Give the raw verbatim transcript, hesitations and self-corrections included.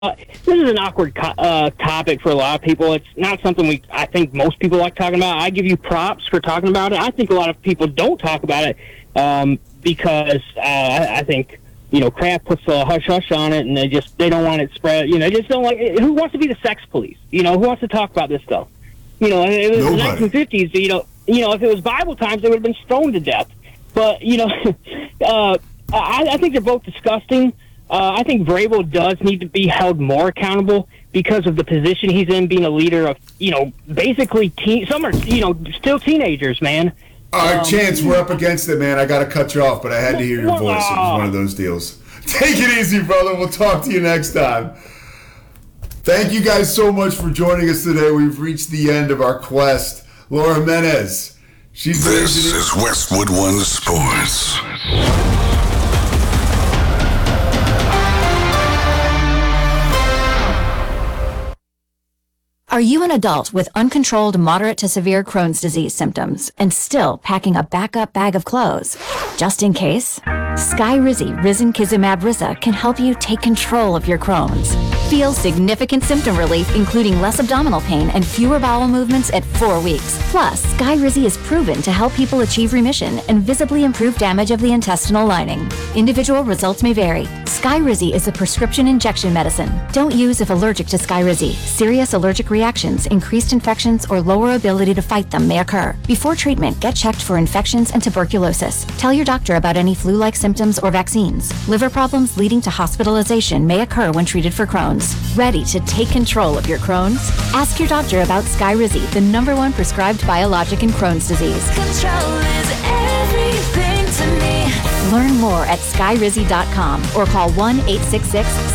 Uh, this is an awkward co- uh, topic for a lot of people. It's not something we, I think most people like talking about. I give you props for talking about it. I think a lot of people don't talk about it um, because uh, I, I think, you know, Kraft puts a hush-hush on it, and they just, they don't want it spread. You know, they just don't like it. Who wants to be the sex police? You know, who wants to talk about this stuff? You know, it was Nobody. the nineteen fifties, you know, you know, if it was Bible times, they would have been stoned to death. But, you know, uh, I, I think they're both disgusting. Uh, I think Vrabel does need to be held more accountable because of the position he's in, being a leader of, you know, basically teen. Some are, you know, still teenagers, man. All right, Um, Chance, we're up against it, man. I got to cut you off, but I had to hear your voice. It was one of those deals. Take it easy, brother. We'll talk to you next time. Thank you guys so much for joining us today. We've reached the end of our quest. Laura Menez. She's This is Westwood One Sports. Are you an adult with uncontrolled moderate to severe Crohn's disease symptoms and still packing a backup bag of clothes? Just in case? Skyrizi Risankizumab Risa can help you take control of your Crohn's. Feel significant symptom relief, including less abdominal pain and fewer bowel movements at four weeks. Plus, Skyrizi is proven to help people achieve remission and visibly improve damage of the intestinal lining. Individual results may vary. Skyrizi is a prescription injection medicine. Don't use if allergic to Skyrizi. Serious allergic reactions, increased infections, or lower ability to fight them may occur. Before treatment, get checked for infections and tuberculosis. Tell your doctor about any flu-like symptoms or vaccines. Liver problems leading to hospitalization may occur when treated for Crohn's. Ready to take control of your Crohn's? Ask your doctor about Skyrizi, the number one prescribed biologic in Crohn's disease. Control is everything to me. Learn more at skyrizi dot com or call one eight six six